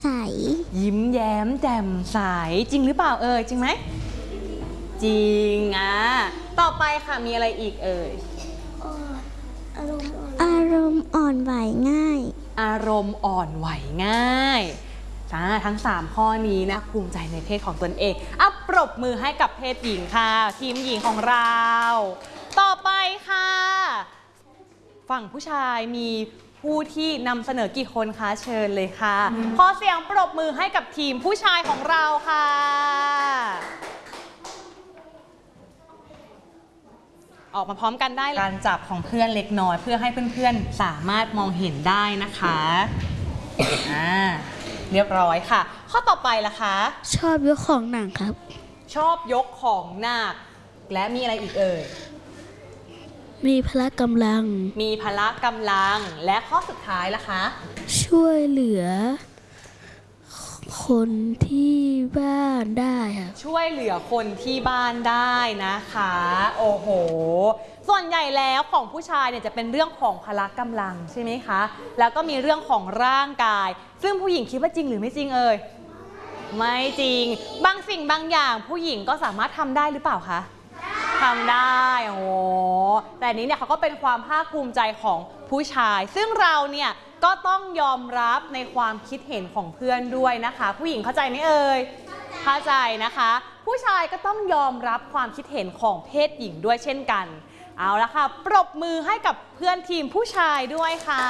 ใสยิ้มแย้มแจ่มใสจริงหรือเปล่าเอ่ยจริงไหมจริงต่อไปค่ะมีอะไรอีกเอ่ยอารมณ์อ่อนไหวง่ายอารมณ์อ่อนไหวง่ายทั้ง3ข้อนี้นะภูมิใจในเพศของตนเองปรบมือให้กับเพศหญิงค่ะทีมหญิงของเราต่อไปค่ะฝั่งผู้ชายมีผู้ที่นำเสนอกี่คนคะเชิญเลยค่ะขอเสียงปรบมือให้กับทีมผู้ชายของเราค่ะออกมาพร้อมกันได้การจับของเพื่อนเล็กน้อยเพื่อให้เพื่อนๆสามารถมองเห็นได้นะคะเรียบร้อยค่ะข้อต่อไปล่ะคะชอบยกของหนักครับชอบยกของหนักและมีอะไรอีกเอ่ยมีพละกำลังและข้อสุดท้ายล่ะคะช่วยเหลือคนที่บ้านได้ครับช่วยเหลือคนที่บ้านได้นะคะโอ้โหส่วนใหญ่แล้วของผู้ชายเนี่ยจะเป็นเรื่องของพละกำลังใช่ไหมคะแล้วก็มีเรื่องของร่างกายซึ่งผู้หญิงคิดว่าจริงหรือไม่จริงเอ่ยไม่จริงบางสิ่งบางอย่างผู้หญิงก็สามารถทำได้หรือเปล่าคะทำได้โอ้แต่นี้เนี่ยเขาก็เป็นความภาคภูมิใจของผู้ชายซึ่งเราเนี่ยก็ต้องยอมรับในความคิดเห็นของเพื่อนด้วยนะคะผู้หญิงเข้าใจไหมเอ่ยเข้าใจนะคะผู้ชายก็ต้องยอมรับความคิดเห็นของเพศหญิงด้วยเช่นกันเอาละค่ะปรบมือให้กับเพื่อนทีมผู้ชายด้วยค่ะ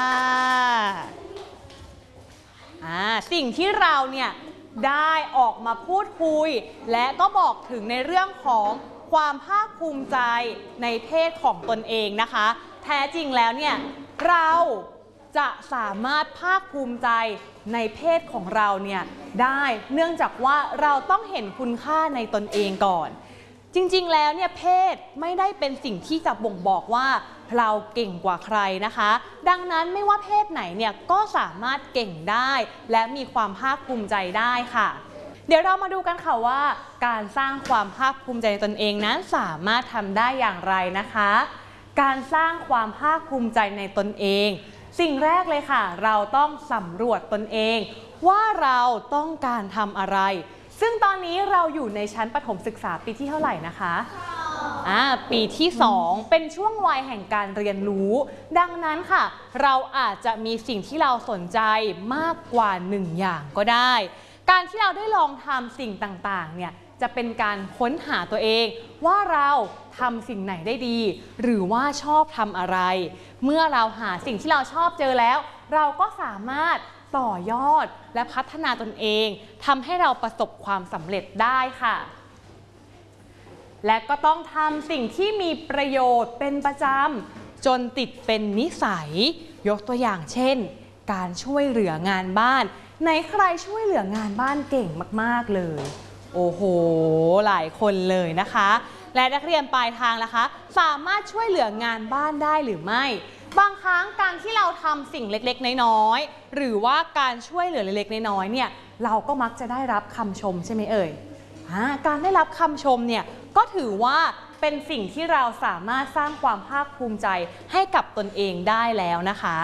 สิ่งที่เราเนี่ยได้ออกมาพูดคุยและก็บอกถึงในเรื่องของความภาคภูมิใจในเพศของตนเองนะคะแท้จริงแล้วเนี่ยเราจะสามารถภาคภูมิใจในเพศของเราเนี่ยได้เนื่องจากว่าเราต้องเห็นคุณค่าในตนเองก่อนจริงๆแล้วเนี่ยเพศไม่ได้เป็นสิ่งที่จะบ่งบอกว่าเราเก่งกว่าใครนะคะดังนั้นไม่ว่าเพศไหนเนี่ยก็สามารถเก่งได้และมีความภาคภูมิใจได้ค่ะเดี๋ยวเรามาดูกันค่ะว่าการสร้างความภาคภูมิใจในตนเองนั้นสามารถทำได้อย่างไรนะคะการสร้างความภาคภูมิใจในตนเองสิ่งแรกเลยค่ะเราต้องสำรวจตนเองว่าเราต้องการทำอะไรซึ่งตอนนี้เราอยู่ในชั้นประถมศึกษาปีที่เท่าไหร่นะคะปีที่2เป็นช่วงวัยแห่งการเรียนรู้ดังนั้นค่ะเราอาจจะมีสิ่งที่เราสนใจมากกว่า1อย่างก็ได้การที่เราได้ลองทำสิ่งต่างๆเนี่ยจะเป็นการค้นหาตัวเองว่าเราทำสิ่งไหนได้ดีหรือว่าชอบทำอะไรเมื่อเราหาสิ่งที่เราชอบเจอแล้วเราก็สามารถต่อยอดและพัฒนาตนเองทำให้เราประสบความสำเร็จได้ค่ะและก็ต้องทำสิ่งที่มีประโยชน์เป็นประจำจนติดเป็นนิสัยยกตัวอย่างเช่นการช่วยเหลืองานบ้านไหนใครช่วยเหลืองานบ้านเก่งมากๆเลยโอ้โหหลายคนเลยนะคะและนักเรียนปลายทางล่ะคะสามารถช่วยเหลืองานบ้านได้หรือไม่บางครั้งการที่เราทำสิ่งเล็กๆน้อยๆหรือว่าการช่วยเหลือเล็กๆน้อยๆเนี่ยเราก็มักจะได้รับคำชมใช่ไหมเอ่ยการได้รับคำชมเนี่ยก็ถือว่าเป็นสิ่งที่เราสามารถสร้างความภาคภูมิใจให้กับตนเองได้แล้วนะคะ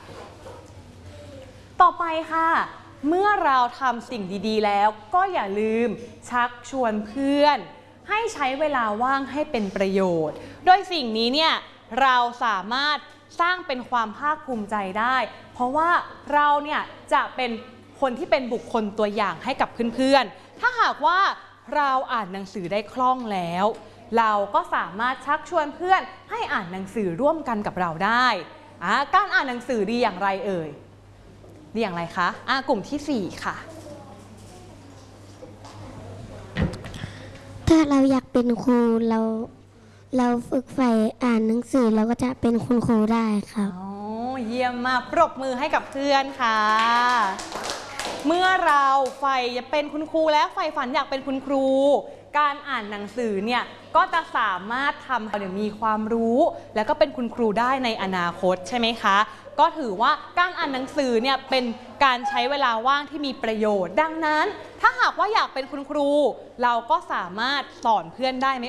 ต่อไปค่ะเมื่อเราทำสิ่งดีๆแล้วก็อย่าลืมชักชวนเพื่อนให้ใช้เวลาว่างให้เป็นประโยชน์โดยสิ่งนี้เนี่ยเราสามารถสร้างเป็นความภาคภูมิใจได้เพราะว่าเราเนี่ยจะเป็นคนที่เป็นบุคคลตัวอย่างให้กับเพื่อนๆถ้าหากว่าเราอ่านหนังสือได้คล่องแล้วเราก็สามารถชักชวนเพื่อนให้อ่านหนังสือร่วมกันกับเราได้การอ่านหนังสือดีอย่างไรเอ่ยดีอย่างไรคะกลุ่มที่4ค่ะถ้าเราอยากเป็นครูเราฝึกใฝ่อ่านหนังสือเราก็จะเป็นคุณครูได้ครับเยี่ยมมากปรบมือให้กับเพื่อนค่ะเมื่อเราใฝ่จะเป็นคุณครูและใฝ่ฝันอยากเป็นคุณครูการอ่านหนังสือเนี่ยก็จะสามารถทำให้เรามีความรู้แล้วก็เป็นคุณครูได้ในอนาคตใช่ไหมคะก็ถือว่าการอ่านหนังสือเนี่ยเป็นการใช้เวลาว่างที่มีประโยชน์ดังนั้นถ้าหากว่าอยากเป็นคุณครูเราก็สามารถสอนเพื่อนได้ไหม